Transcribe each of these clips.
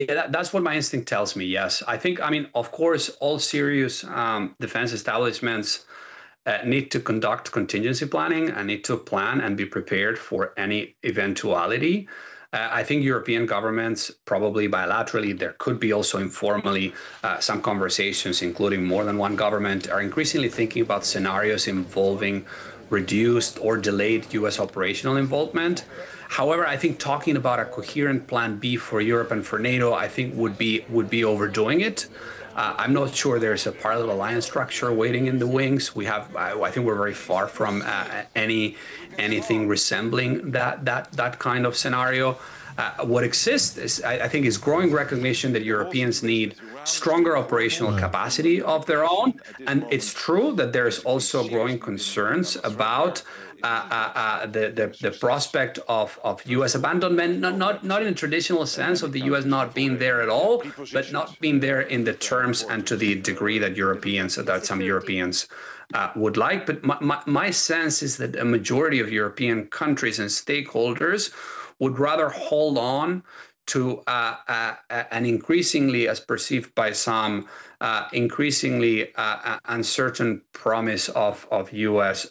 Yeah, that's what my instinct tells me. Yes, I think. I mean, of course, all serious defense establishments need to conduct contingency planning and need to plan and be prepared for any eventuality. I think European governments, probably bilaterally, there could be also informally some conversations, including more than one government, are increasingly thinking about scenarios involving reduced or delayed US operational involvement. However, I think talking about a coherent plan B for Europe and for NATO, I think would be overdoing it. I'm not sure there's a parallel alliance structure waiting in the wings. I think we're very far from anything resembling that kind of scenario. What exists is, I think, is growing recognition that Europeans need stronger operational capacity of their own, and it's true that there's also growing concerns about the prospect of U.S. abandonment, not in a traditional sense of the U.S. not being there at all, but not being there in the terms and to the degree that some Europeans would like. But my sense is that a majority of European countries and stakeholders would rather hold on to an increasingly, as perceived by some, increasingly uncertain promise of U.S.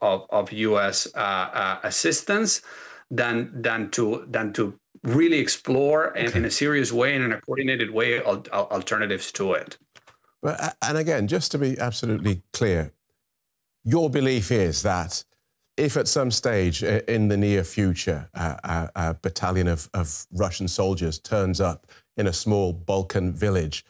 Assistance than to really explore in a serious way and in a coordinated way alternatives to it. But, and again, just to be absolutely clear, your belief is that if at some stage in the near future a battalion of Russian soldiers turns up in a small Balkan village,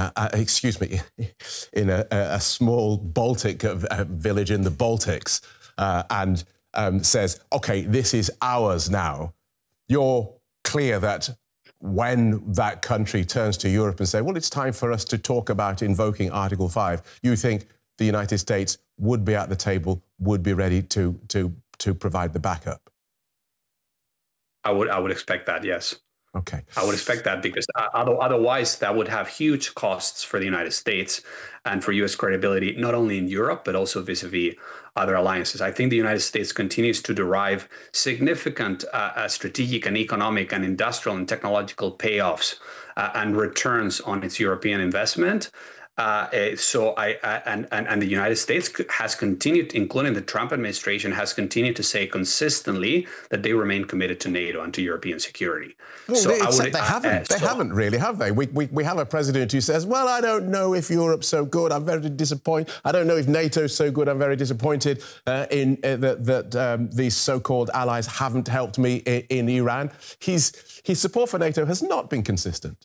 in a small Baltic village in the Baltics, and says, OK, this is ours now, you're clear that when that country turns to Europe and say, well, it's time for us to talk about invoking Article 5, you think the United States would be at the table, would be ready to provide the backup? I would expect that, yes. Okay. I would expect that because otherwise that would have huge costs for the United States and for U.S. credibility, not only in Europe, but also vis-a-vis other alliances. I think the United States continues to derive significant strategic and economic and industrial and technological payoffs and returns on its European investment. And the United States has continued, including the Trump administration, has continued to say consistently that they remain committed to NATO and to European security. Well, so they haven't really, have they? We have a president who says, well, I don't know if Europe's so good, I'm very disappointed. I don't know if NATO's so good, I'm very disappointed that these so-called allies haven't helped me in Iran. His support for NATO has not been consistent.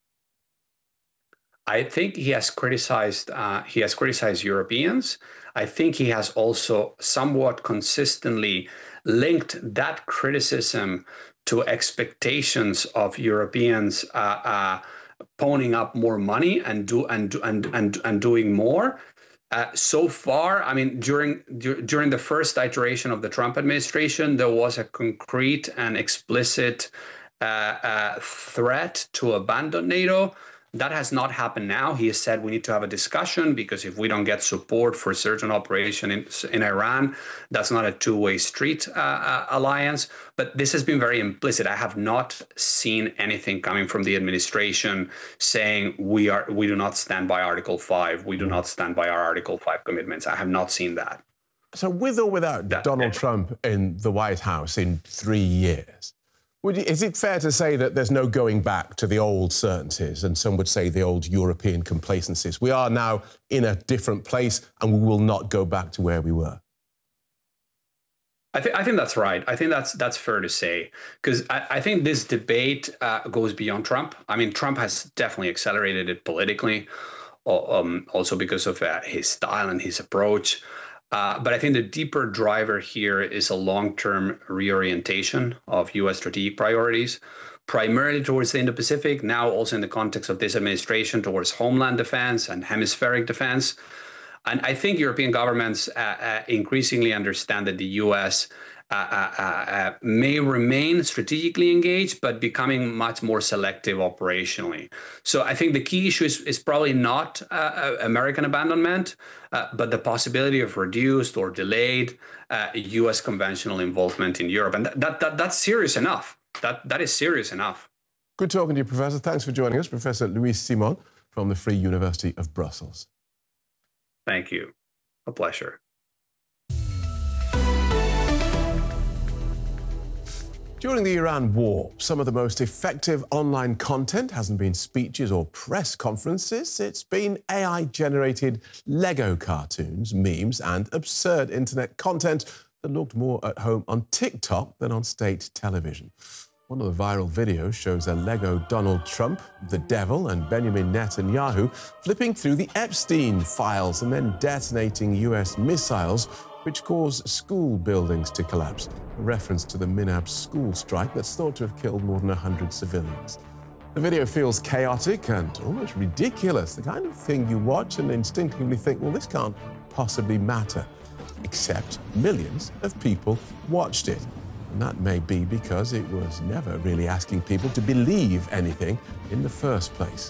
I think he has criticized Europeans. I think he has also somewhat consistently linked that criticism to expectations of Europeans ponying up more money and doing more. So far, I mean, during the first iteration of the Trump administration, there was a concrete and explicit threat to abandon NATO. That has not happened now. He has said we need to have a discussion because if we don't get support for certain operation in Iran, that's not a two-way street alliance. But this has been very implicit. I have not seen anything coming from the administration saying we do not stand by Article 5. We do not stand by our Article 5 commitments. I have not seen that. So with or without Donald Trump in the White House in 3 years, is it fair to say that there's no going back to the old certainties, and some would say the old European complacencies? We are now in a different place and we will not go back to where we were. I think that's right. I think that's fair to say, because I think this debate goes beyond Trump. I mean, Trump has definitely accelerated it politically, also because of his style and his approach. But I think the deeper driver here is a long-term reorientation of U.S. strategic priorities, primarily towards the Indo-Pacific, now also in the context of this administration towards homeland defense and hemispheric defense. And I think European governments increasingly understand that the U.S. May remain strategically engaged, but becoming much more selective operationally. So I think the key issue is probably not American abandonment, but the possibility of reduced or delayed U.S. conventional involvement in Europe. And that's serious enough. That is serious enough. Good talking to you, Professor. Thanks for joining us, Professor Luis Simon from the Free University of Brussels. Thank you. A pleasure. During the Iran war, some of the most effective online content hasn't been speeches or press conferences. It's been AI-generated Lego cartoons, memes, and absurd internet content that looked more at home on TikTok than on state television. One of the viral videos shows a Lego Donald Trump, the devil, and Benjamin Netanyahu flipping through the Epstein files and then detonating US missiles which caused school buildings to collapse, a reference to the Minab school strike that's thought to have killed more than 100 civilians. The video feels chaotic and almost ridiculous, the kind of thing you watch and instinctively think, well, this can't possibly matter. Except millions of people watched it. And that may be because it was never really asking people to believe anything in the first place.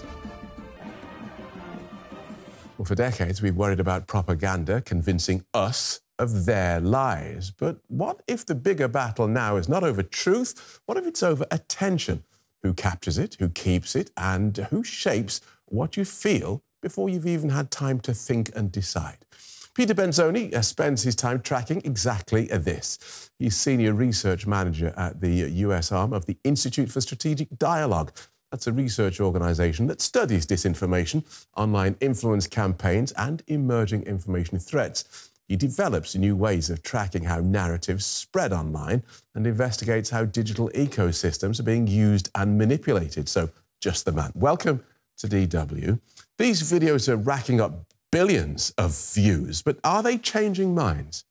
Well, for decades, we've worried about propaganda convincing us of their lies. But what if the bigger battle now is not over truth? What if it's over attention? Who captures it, who keeps it, and who shapes what you feel before you've even had time to think and decide? Peter Benzoni spends his time tracking exactly this. He's Senior Research Manager at the US arm of the Institute for Strategic Dialogue. That's a research organisation that studies disinformation, online influence campaigns, and emerging information threats. He develops new ways of tracking how narratives spread online and investigates how digital ecosystems are being used and manipulated. So, just the man. Welcome to DW. These videos are racking up billions of views, but are they changing minds?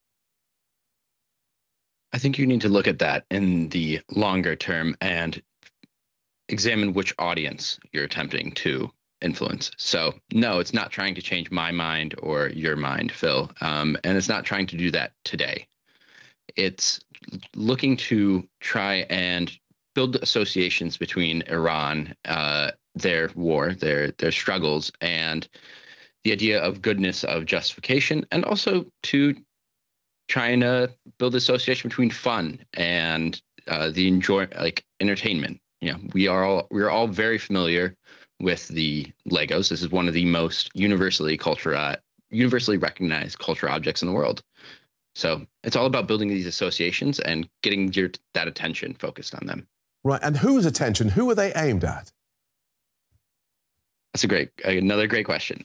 I think you need to look at that in the longer term and examine which audience you're attempting to influence. So no, it's not trying to change my mind or your mind, Phil. And it's not trying to do that today. It's looking to try and build associations between Iran, their war, their struggles, and the idea of goodness, of justification, and also to trying to build association between fun and the entertainment. You know, we are all very familiar with the Legos. This is one of the most universally recognized cultural objects in the world. So it's all about building these associations and getting that attention focused on them. Right, and whose attention? Who are they aimed at? That's another great question.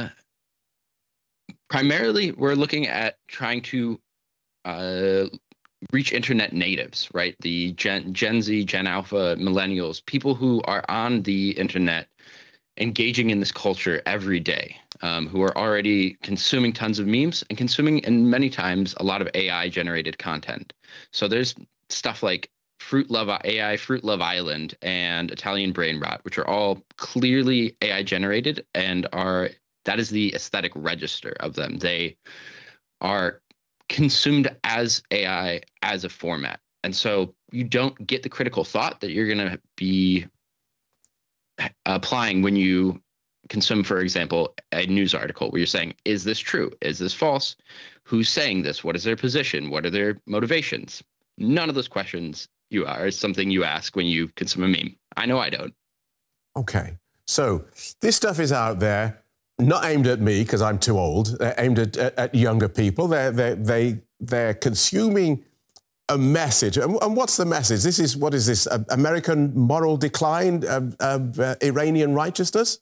Primarily, we're looking at trying to reach internet natives, right? The Gen Z, Gen Alpha, millennials, people who are on the internet engaging in this culture every day, who are already consuming tons of memes and consuming, and many times, a lot of AI-generated content. So there's stuff like Fruit Love Island and Italian Brain Rot, which are all clearly AI-generated and that is the aesthetic register of them. They are consumed as AI, as a format. And so you don't get the critical thought that you're going to be applying when you consume, for example, a news article where you're saying, is this true? Is this false? Who's saying this? What is their position? What are their motivations? None of those questions is something you ask when you consume a meme. I know I don't. Okay. So this stuff is out there, not aimed at me because I'm too old. They're aimed at younger people. They're consuming a message. And what's the message? What is this? American moral decline? Iranian righteousness?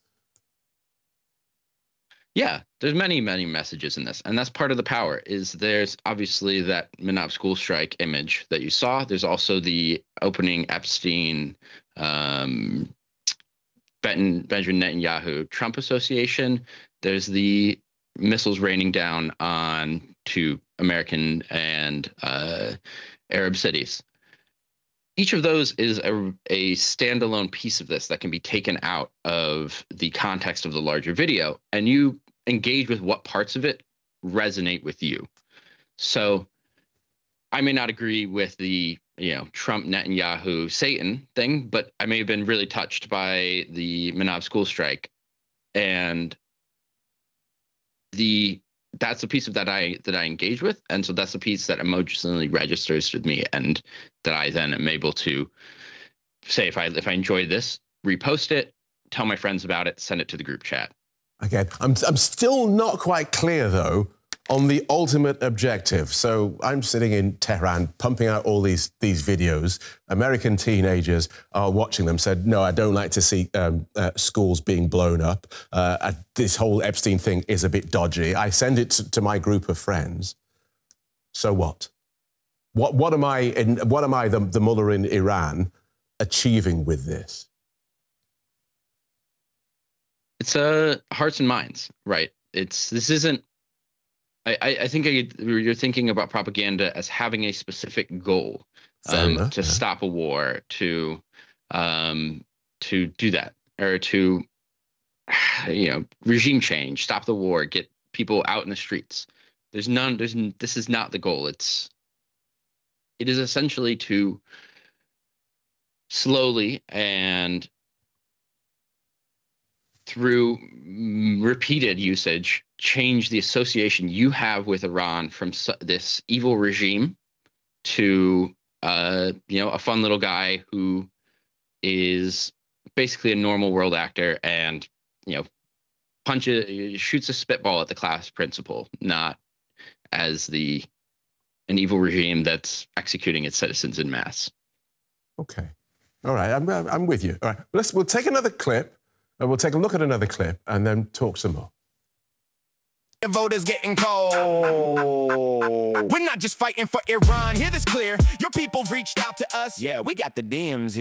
Yeah, there's many, many messages in this. And that's part of the power, is there's obviously that Minab school strike image that you saw. There's also the opening Epstein, Benjamin Netanyahu Trump association. There's the missiles raining down on to American and Arab cities. Each of those is a standalone piece of this that can be taken out of the context of the larger video, and you engage with what parts of it resonate with you. So I may not agree with the Trump, Netanyahu, Satan thing, but I may have been really touched by the Minab school strike, and that's the piece of that I engage with, and so that's the piece that emotionally registers with me, and that I then am able to say if I enjoy this, repost it, tell my friends about it, send it to the group chat. Again, I'm still not quite clear though on the ultimate objective. So I'm sitting in Tehran, pumping out all these videos. American teenagers are watching them, said, no, I don't like to see schools being blown up. This whole Epstein thing is a bit dodgy. I send it to my group of friends. So what? What am I, the mullah in Iran, achieving with this? It's hearts and minds, right? This isn't. I think you're thinking about propaganda as having a specific goal to stop a war, to do that, or to regime change, stop the war, get people out in the streets. This is not the goal. It is essentially to slowly and through repeated usage, change the association you have with Iran from this evil regime to, a fun little guy who is basically a normal world actor and, shoots a spitball at the class principal, not as an evil regime that's executing its citizens en masse. Okay. All right. I'm with you. All right. We'll take another clip. And we'll take a look at another clip and then talk some more. The voters getting cold. We're not just fighting for Iran. Hear this clear. Your people reached out to us. Yeah, we got the DMs here.